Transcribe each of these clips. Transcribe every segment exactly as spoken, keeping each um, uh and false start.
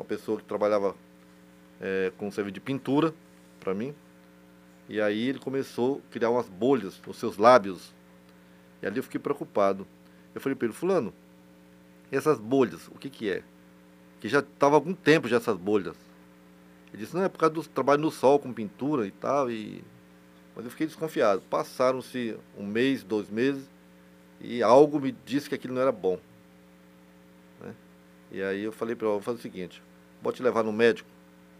pessoa que trabalhava é, com serviço de pintura para mim. E aí ele começou a criar umas bolhas nos seus lábios. E ali eu fiquei preocupado. Eu falei para ele, fulano, e essas bolhas, o que que é? Que já estava há algum tempo já essas bolhas. Ele disse, não, é por causa do trabalho no sol com pintura e tal. E... Mas eu fiquei desconfiado. Passaram-se um mês, dois meses, e algo me disse que aquilo não era bom. Né? E aí eu falei para ele, vou fazer o seguinte, vou te levar no médico.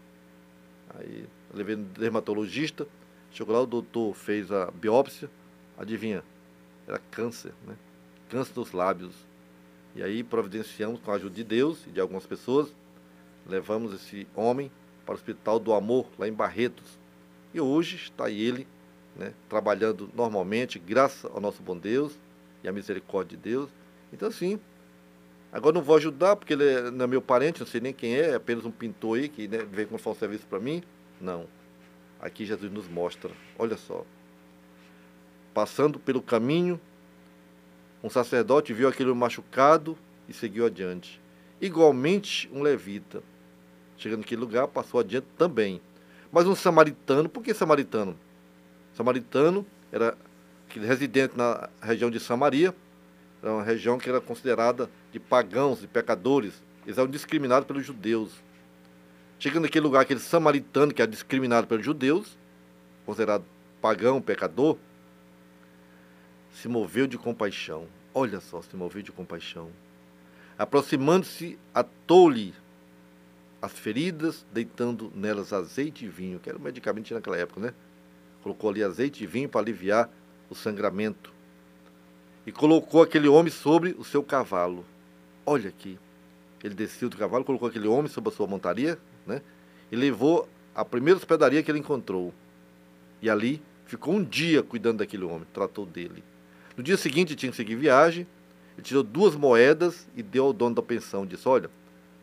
Aí eu levei no dermatologista, chegou lá, o doutor fez a biópsia, adivinha, era câncer, né? Câncer dos lábios. E aí providenciamos, com a ajuda de Deus e de algumas pessoas, levamos esse homem para o Hospital do Amor, lá em Barretos. E hoje está ele, né, trabalhando normalmente, graças ao nosso bom Deus e à misericórdia de Deus. Então, assim, agora não vou ajudar, porque ele é, não é meu parente, não sei nem quem é, é apenas um pintor aí que, né, veio com um serviço para mim. Não. Aqui Jesus nos mostra, olha só. Passando pelo caminho, um sacerdote viu aquele machucado e seguiu adiante. Igualmente um levita, chegando naquele lugar, passou adiante também. Mas um samaritano, por que samaritano? Samaritano era residente na região de Samaria, era uma região que era considerada de pagãos, de pecadores. Eles eram discriminados pelos judeus. Chegando naquele lugar, aquele samaritano que era discriminado pelos judeus, considerado pagão, pecador, se moveu de compaixão. Olha só, se moveu de compaixão. Aproximando-se, atou-lhe as feridas, deitando nelas azeite e vinho, que era um medicamento naquela época, né? Colocou ali azeite e vinho para aliviar o sangramento. E colocou aquele homem sobre o seu cavalo. Olha aqui. Ele desceu do cavalo, colocou aquele homem sobre a sua montaria, né? E levou à primeira hospedaria que ele encontrou. E ali ficou um dia cuidando daquele homem, tratou dele. No dia seguinte tinha que seguir viagem. Ele tirou duas moedas e deu ao dono da pensão. Disse, olha,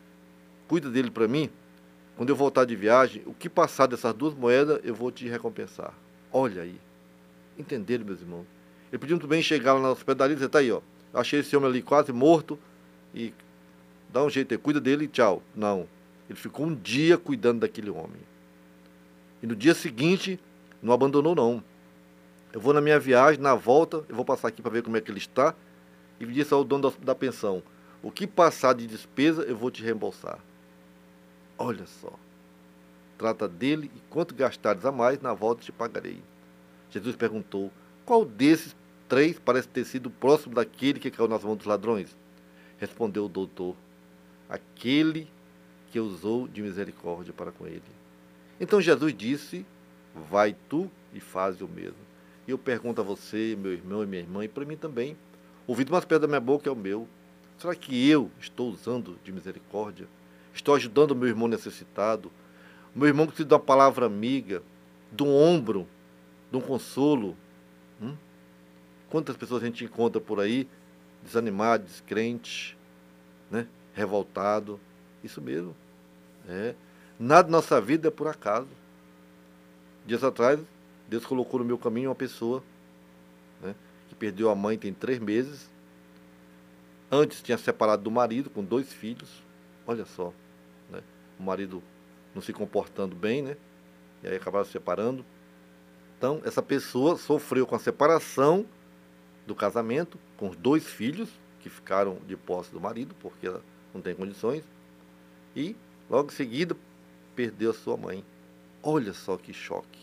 cuida dele para mim. Quando eu voltar de viagem, o que passar dessas duas moedas, eu vou te recompensar. Olha aí. Entenderam, meus irmãos? Ele podia muito bem chegar lá na hospedaria e dizer, tá aí, ó. Eu achei esse homem ali quase morto e dá um jeito aí, cuida dele e tchau. Não. Ele ficou um dia cuidando daquele homem. E no dia seguinte, não abandonou, não. Eu vou na minha viagem, na volta, eu vou passar aqui para ver como é que ele está. E disse ao dono da, da pensão, o que passar de despesa, eu vou te reembolsar. Olha só. Trata dele e quanto gastares a mais, na volta te pagarei. Jesus perguntou, qual desses três parece ter sido próximo daquele que caiu nas mãos dos ladrões? Respondeu o doutor, aquele que usou de misericórdia para com ele. Então Jesus disse, vai tu e faz o mesmo. E eu pergunto a você, meu irmão e minha irmã, e para mim também, o ouvido mais perto da minha boca é o meu. Será que eu estou usando de misericórdia? Estou ajudando o meu irmão necessitado? O meu irmão que precisa de uma palavra amiga, de um ombro, de um consolo? Hum? Quantas pessoas a gente encontra por aí, desanimado, descrente, né? Revoltado? Isso mesmo. É. Nada na nossa vida é por acaso. Dias atrás, Deus colocou no meu caminho uma pessoa, né, que perdeu a mãe tem três meses. Antes tinha separado do marido, com dois filhos. Olha só, né, o marido não se comportando bem, né? E aí acabaram se separando. Então, essa pessoa sofreu com a separação do casamento, com os dois filhos, que ficaram de posse do marido, porque ela não tem condições. E, logo em seguida, perdeu a sua mãe. Olha só que choque.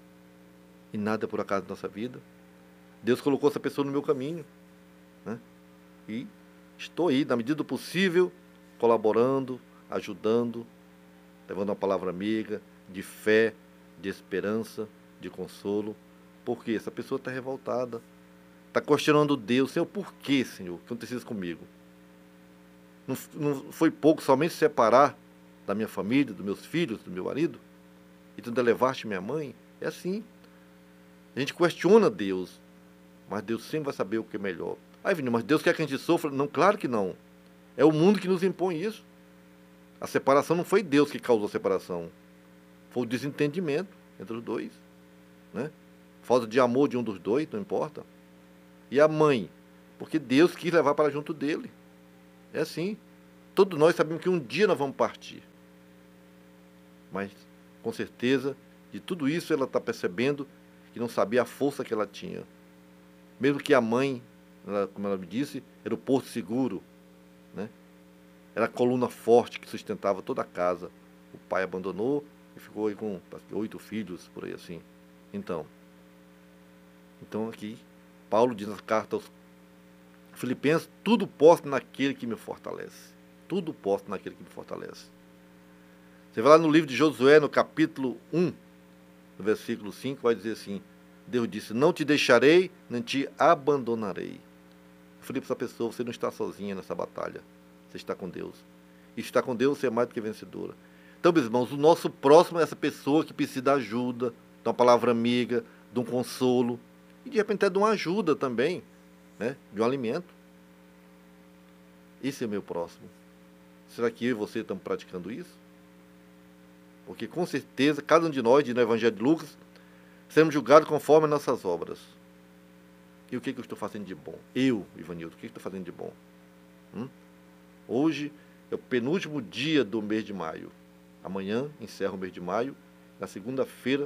E nada é por acaso na nossa vida. Deus colocou essa pessoa no meu caminho, né? E estou aí, na medida do possível, colaborando, ajudando, levando uma palavra amiga, de fé, de esperança, de consolo. Porque essa pessoa está revoltada, está questionando Deus. Senhor, por que, Senhor, que aconteceu isso comigo? Não, não foi pouco somente separar da minha família, dos meus filhos, do meu marido? E tu ainda levaste minha mãe? É assim. A gente questiona Deus, mas Deus sempre vai saber o que é melhor. Aí, Vinícius, mas Deus quer que a gente sofra? Não, claro que não. É o mundo que nos impõe isso. A separação não foi Deus que causou a separação. Foi o desentendimento entre os dois, né? Falta de amor de um dos dois, não importa. E a mãe? Porque Deus quis levar para junto dele. É assim. Todos nós sabemos que um dia nós vamos partir. Mas, com certeza, de tudo isso ela está percebendo que não sabia a força que ela tinha. Mesmo que a mãe, ela, como ela me disse, era o porto seguro, né? Era a coluna forte que sustentava toda a casa. O pai abandonou e ficou aí com oito filhos, por aí assim. Então, então aqui, Paulo diz na carta aos Filipenses, tudo posso naquele que me fortalece. Tudo posso naquele que me fortalece. Você vai lá no livro de Josué, no capítulo um, no versículo cinco, vai dizer assim, Deus disse, não te deixarei, nem te abandonarei. Eu falei para essa pessoa, você não está sozinha nessa batalha. Você está com Deus. E estar com Deus, você é mais do que vencedora. Então, meus irmãos, o nosso próximo é essa pessoa que precisa de ajuda, de uma palavra amiga, de um consolo, e de repente até de uma ajuda também, né? De um alimento. Esse é o meu próximo. Será que eu e você estamos praticando isso? Porque com certeza, cada um de nós, no Evangelho de Lucas, seremos julgados conforme as nossas obras. E o que, que eu estou fazendo de bom? Eu, Ivanildo, o que, que eu estou fazendo de bom? Hum? Hoje é o penúltimo dia do mês de maio. Amanhã encerra o mês de maio. Na segunda-feira,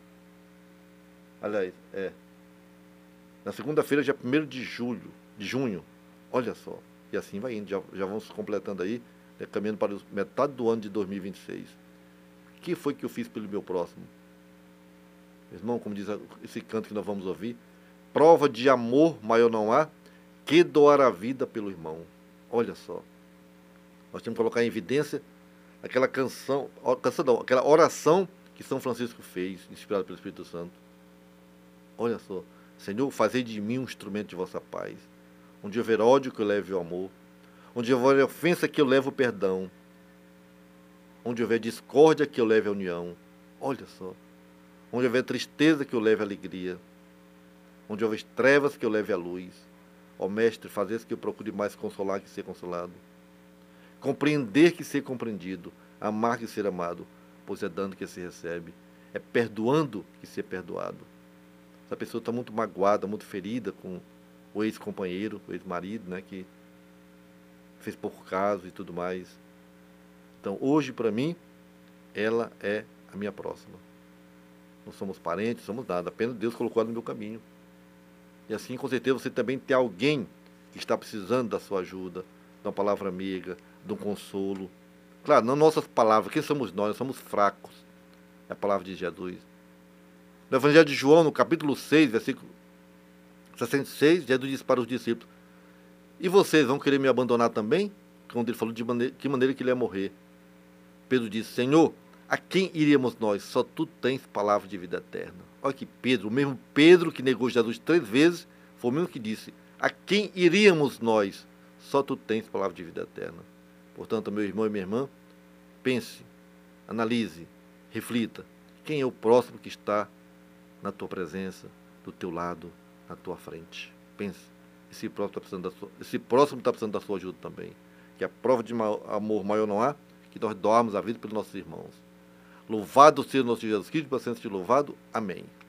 aliás, é, na segunda-feira, dia primeiro de julho, de junho, olha só, e assim vai indo, já, já vamos completando aí, né, caminhando para metade do ano de dois mil e vinte e seis. O que foi que eu fiz pelo meu próximo? Meu irmão, como diz esse canto que nós vamos ouvir, prova de amor maior não há, que doar a vida pelo irmão. Olha só, nós temos que colocar em evidência aquela canção, canção não, aquela oração que São Francisco fez, inspirado pelo Espírito Santo. Olha só, Senhor, fazei de mim um instrumento de vossa paz. Onde houver ódio, que eu leve o amor. Onde houver ofensa, que eu leve o perdão. Onde houver discórdia, que eu leve a união. Olha só. Onde houver tristeza, que eu leve a alegria. Onde houver trevas, que eu leve a luz. Ó Mestre, fazes que eu procure mais consolar que ser consolado. Compreender que ser compreendido. Amar que ser amado. Pois é dando que se recebe. É perdoando que ser perdoado. Essa pessoa está muito magoada, muito ferida com o ex-companheiro, o ex-marido, né, que fez pouco caso e tudo mais. Então, hoje, para mim, ela é a minha próxima. Não somos parentes, somos nada. Apenas Deus colocou ela no meu caminho. E assim, com certeza, você também tem alguém que está precisando da sua ajuda, de uma palavra amiga, de um consolo. Claro, não nossas palavras. Quem somos nós? Nós somos fracos. É a palavra de Jesus. No Evangelho de João, no capítulo seis, versículo sessenta e seis, Jesus disse para os discípulos, e vocês vão querer me abandonar também? Quando ele falou de maneira, que maneira que ele ia morrer. Pedro disse, Senhor, a quem iríamos nós? Só tu tens palavra de vida eterna. Olha que Pedro, o mesmo Pedro que negou Jesus três vezes, foi o mesmo que disse, a quem iríamos nós? Só tu tens palavra de vida eterna. Portanto, meu irmão e minha irmã, pense, analise, reflita, quem é o próximo que está na tua presença, do teu lado, na tua frente. Pense, esse próximo está precisando da sua, esse próximo está precisando da sua ajuda também. Que a prova de amor maior não há, que nós doarmos a vida pelos nossos irmãos. Louvado seja o nosso Jesus Cristo, para sempre louvado. Amém.